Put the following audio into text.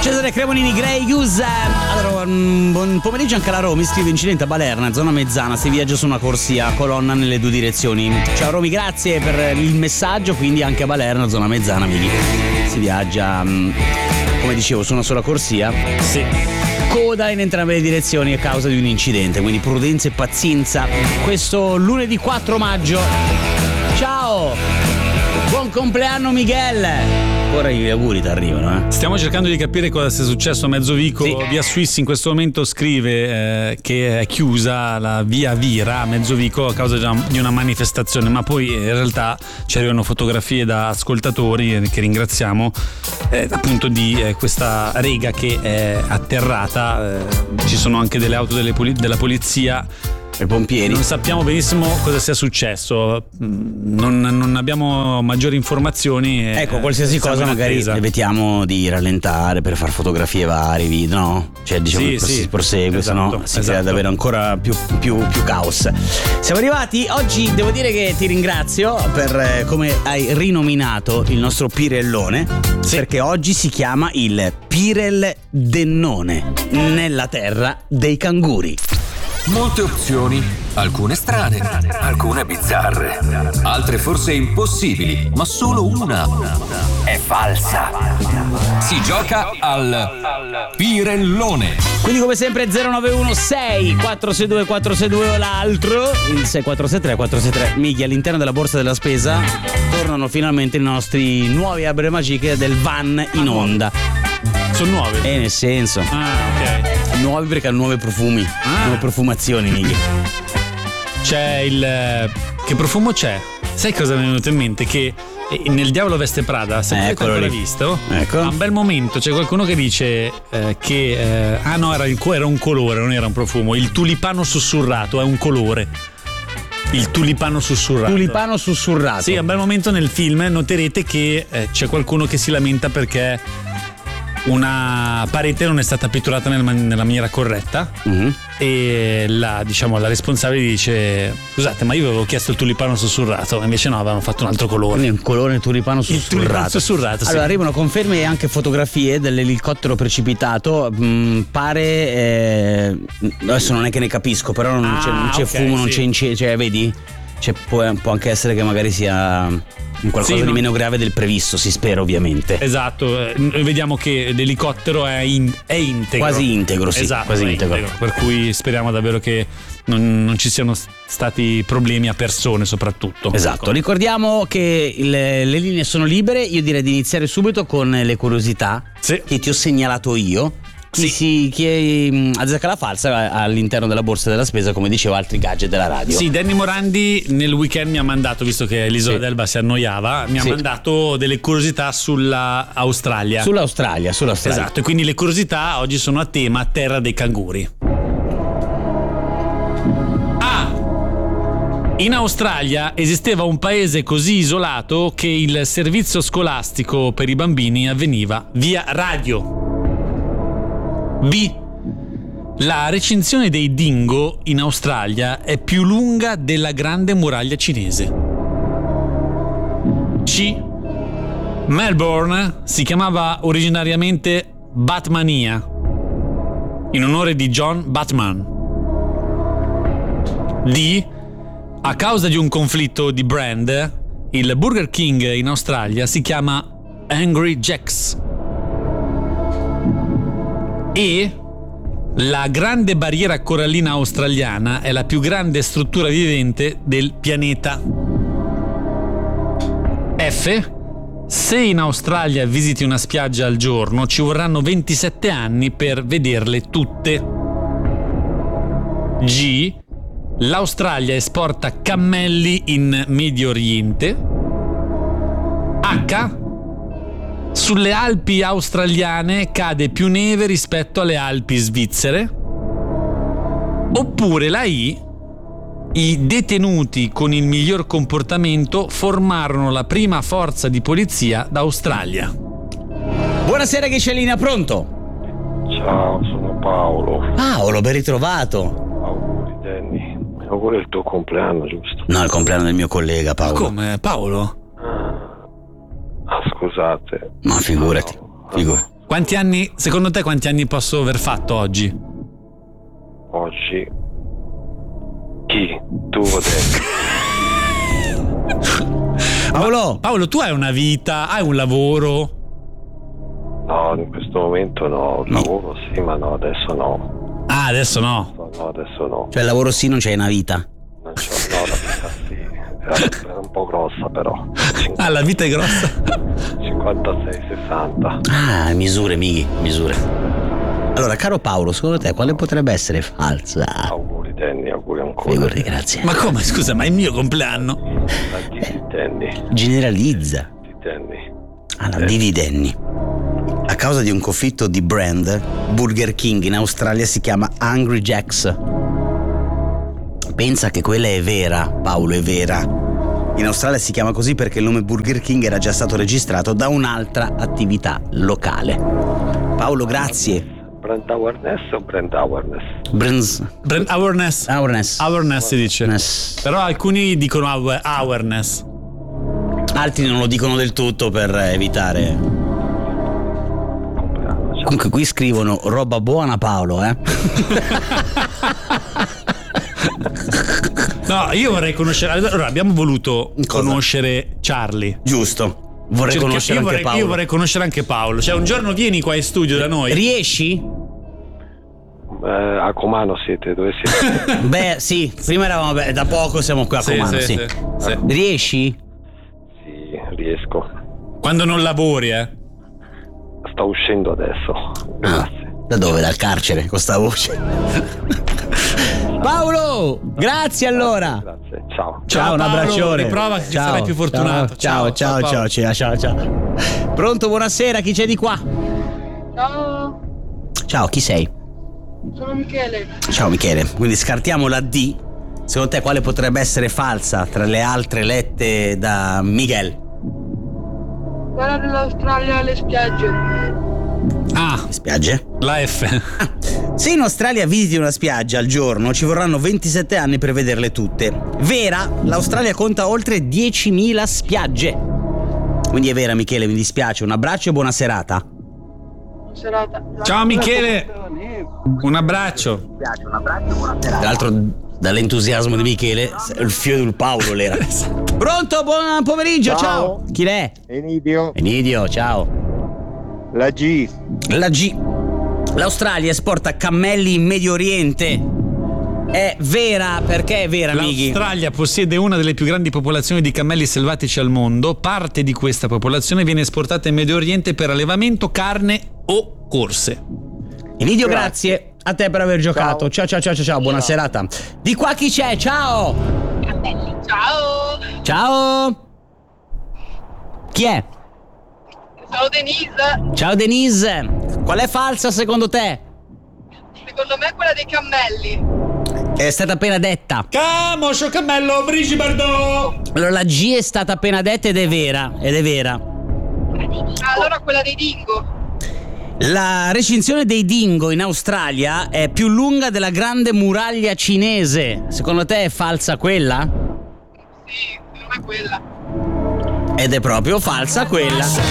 Cesare Cremonini, Grey Goose. Allora, buon pomeriggio anche alla Romy. Scrive: incidente a Balerna, zona Mezzana, si viaggia su una corsia, colonna nelle due direzioni. Ciao Romy, grazie per il messaggio. Quindi anche a Balerna, zona Mezzana, amici, si viaggia, come dicevo, su una sola corsia. Sì. Coda in entrambe le direzioni a causa di un incidente, quindi prudenza e pazienza questo lunedì 4 maggio. Ciao, buon compleanno Miguel. Ora gli auguri ti arrivano, Stiamo cercando di capire cosa sia successo a Mezzovico. Sì. Via Swiss in questo momento scrive che è chiusa la via Vira a Mezzovico a causa di una manifestazione, ma poi in realtà ci arrivano fotografie da ascoltatori che ringraziamo, appunto di questa rega che è atterrata. Ci sono anche delle auto della polizia i pompieri. Non sappiamo benissimo cosa sia successo, non abbiamo maggiori informazioni. Ecco, qualsiasi cosa magari evitiamo di rallentare per far fotografie varie, video, no? Cioè diciamo si prosegue, esatto, sennò si crea davvero ancora più caos. Siamo arrivati, oggi devo dire che ti ringrazio per come hai rinominato il nostro Pirellone, perché oggi si chiama il Pirel Dennone, nella terra dei canguri. Molte opzioni, alcune strane, alcune bizzarre, altre forse impossibili, ma solo una è falsa. Si gioca al Pirellone. Quindi come sempre 0916 462 462 o l'altro, il 6473 463. Mighi, all'interno della borsa della spesa tornano finalmente i nostri nuovi abremagiche del van in onda. Sono nuovi? Nel senso. Ok. Nuovi perché hanno nuovi profumi, nuove profumazioni, Mighi. C'è che profumo c'è? Sai cosa mi è venuto in mente? Che nel Diavolo Veste Prada, se avete ancora visto, ecco. A un bel momento c'è qualcuno che dice che no, era un colore, non era un profumo. Il tulipano sussurrato è un colore. Il tulipano sussurrato. Tulipano sussurrato. Sì, a un bel momento nel film noterete che c'è qualcuno che si lamenta perché una parete non è stata pitturata nella maniera corretta, e la responsabile dice: scusate, ma io avevo chiesto il tulipano sussurrato, invece no, avevano fatto un altro colore. Quindi un colore tulipano sussurrato. Il tulipano sussurrato, sì. Allora arrivano conferme e anche fotografie dell'elicottero precipitato. Pare adesso non è che ne capisco, però non c'è fumo, non c'è incendio, cioè vedi? Può anche essere che magari sia un qualcosa di meno grave del previsto, si spera ovviamente. Esatto, vediamo che l'elicottero è integro. Quasi integro, sì. Esatto, quasi integro. Per cui speriamo davvero che non ci siano stati problemi a persone soprattutto. Esatto, ricordiamo che le linee sono libere, io direi di iniziare subito con le curiosità che ti ho segnalato io. Chi azzecca la falsa all'interno della borsa della spesa, come dicevo, altri gadget della radio. Sì, Danny Morandi nel weekend mi ha mandato, visto che l'Isola d'Elba si annoiava, mi ha mandato delle curiosità sulla Australia. Sull'Australia. Esatto, e quindi le curiosità oggi sono a tema terra dei canguri. In Australia esisteva un paese così isolato che il servizio scolastico per i bambini avveniva via radio. B. La recinzione dei dingo in Australia è più lunga della Grande Muraglia Cinese. C. Melbourne si chiamava originariamente Batmania, in onore di John Batman. D. A causa di un conflitto di brand, il Burger King in Australia si chiama Angry Jacks. E la grande barriera corallina australiana è la più grande struttura vivente del pianeta. F. Se in Australia visiti una spiaggia al giorno, ci vorranno 27 anni per vederle tutte. G. L'Australia esporta cammelli in Medio Oriente. H. Sulle Alpi australiane cade più neve rispetto alle Alpi svizzere. Oppure la I. I detenuti con il miglior comportamento formarono la prima forza di polizia d'Australia. Buonasera, che c'è in linea, pronto? Ciao, sono Paolo. Paolo, ben ritrovato. Auguri Danny. Auguri è il tuo compleanno, giusto? No, il compleanno del mio collega Paolo. Come? Paolo? Scusate. Ma figurati. Secondo te quanti anni posso aver fatto oggi? Oggi? Chi? Tu o te? Paolo, tu hai una vita, hai un lavoro? No, in questo momento no. Lavoro sì, ma no, adesso no. Ah, adesso no. No, adesso no. cioè il lavoro sì, non c'hai una vita. Non c'ho, no, la vita sì. Era un po' grossa però. Ah, la vita è grossa. 56-60. Ah, misure, Mighi, misure. Allora, caro Paolo, secondo te quale potrebbe essere falsa? Auguri Danny, auguri ancora. Figurati, grazie. Ma come, scusa, ma è il mio compleanno? La di Danny. Generalizza. Di Danny. La di Danny. A causa di un conflitto di brand, Burger King in Australia si chiama Hungry Jack's. Pensa che quella è vera, Paolo, è vera. In Australia si chiama così perché il nome Burger King era già stato registrato da un'altra attività locale. Paolo, grazie. Brand awareness o brand awareness? Brand awareness. Awareness si dice. Però alcuni dicono awareness. Altri non lo dicono del tutto per evitare. Comunque qui scrivono roba buona, Paolo, No, io vorrei conoscere. Allora, abbiamo voluto conoscere Charlie. Giusto. Vorrei conoscere anche Paolo. Io vorrei conoscere anche Paolo. Cioè, un giorno vieni qua in studio da noi. Riesci? A Comano siete? Dove siete? Beh, sì, prima eravamo da poco siamo qui a Comano, sì. Riesci? Sì, riesco. Quando non lavori, Sto uscendo adesso. Grazie. Da dove? Dal carcere, con sta voce. Paolo, grazie allora. Grazie, ciao. Ciao, un abbraccione. Riprova che sarai più fortunato. Ciao. Pronto, buonasera, chi c'è di qua? Ciao, Ciao, chi sei? sono Michele. Ciao Michele, quindi scartiamo la D. Secondo te quale potrebbe essere falsa tra le altre lette da Miguel? Quella dell'Australia alle spiagge. Ah, Le spiagge? la F. Se in Australia visiti una spiaggia al giorno ci vorranno 27 anni per vederle tutte. Vera, l'Australia conta oltre 10.000 spiagge. Quindi è vera Michele, mi dispiace, un abbraccio e buona serata. Buona serata. Ciao Michele. Un abbraccio. Tra l'altro dall'entusiasmo di Michele il fiore del Paolo l'era. Pronto, buon pomeriggio, ciao. Chi è? Enidio, ciao. La G. L'Australia esporta cammelli in Medio Oriente. È vera, perché è vera, Mighi? L'Australia possiede una delle più grandi popolazioni di cammelli selvatici al mondo. Parte di questa popolazione viene esportata in Medio Oriente per allevamento, carne o corse. Enidio, grazie a te per aver giocato. Ciao, buona serata. Di qua chi c'è? Ciao. Ciao. Chi è? Ciao Denise. Ciao Denise. Qual è falsa secondo te? Secondo me è quella dei cammelli. È stata appena detta. Camoscio cammello Brigi Bardot. Allora la G è stata appena detta ed è vera. Allora quella dei dingo. La recinzione dei dingo in Australia è più lunga della grande muraglia cinese. Secondo te è falsa quella? Sì, secondo me è quella. Ed è proprio falsa quella.